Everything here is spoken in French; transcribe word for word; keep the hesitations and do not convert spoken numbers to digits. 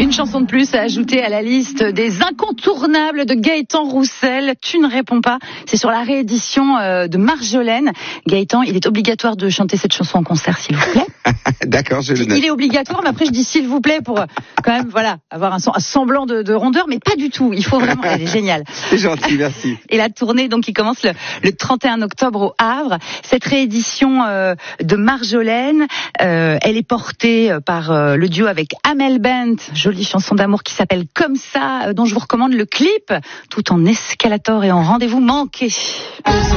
Une chanson de plus à ajouter à la liste des incontournables de Gaëtan Roussel. Tu ne réponds pas. C'est sur la réédition de Marjolaine. Gaëtan, il est obligatoire de chanter cette chanson en concert, s'il vous plaît. D'accord, je le note. Il est obligatoire, mais après je dis s'il vous plaît pour quand même, voilà, avoir un, un semblant de, de rondeur, mais pas du tout. Il faut vraiment, elle est géniale. C'est gentil, merci. Et la tournée, donc, qui commence le, le trente et un octobre au Havre. Cette réédition euh, de Marjolaine, euh, elle est portée par euh, le duo avec Amel Bent, jolie chanson d'amour qui s'appelle Comme ça, euh, dont je vous recommande le clip, tout en escalator et en rendez-vous manqué.